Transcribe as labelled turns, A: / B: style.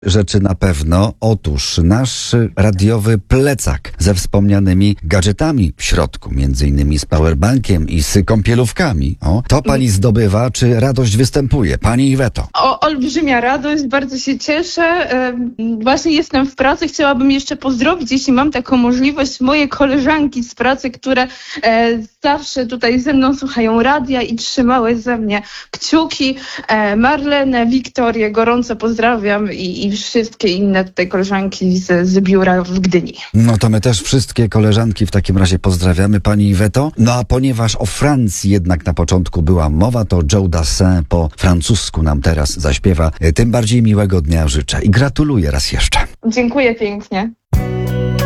A: rzeczy na pewno. Otóż nasz radiowy plecak ze wspomnianymi gadżetami w środku, między innymi z powerbankiem i z kąpielówkami. To pani zdobywa, czy radość występuje? Pani Iweto.
B: Olbrzymia radość, bardzo się cieszę. Właśnie jestem w pracy. Chciałabym jeszcze pozdrowić, jeśli mam taką możliwość, moje koleżanki z pracy, które zawsze tutaj ze mną słuchają radia i trzymały ze mnie kciuki. Marlenę, Wiktorię gorąco pozdrawiam i wszystkie inne tutaj koleżanki z biura w Gdyni.
A: No to my też wszystkie koleżanki w takim razie pozdrawiamy, pani Iweto. No a ponieważ o Francji jednak na początku była mowa, to Joe Dassin po francusku nam teraz zaśpiewa. Tym bardziej miłego dnia życzę i gratuluję raz jeszcze.
B: Dziękuję pięknie.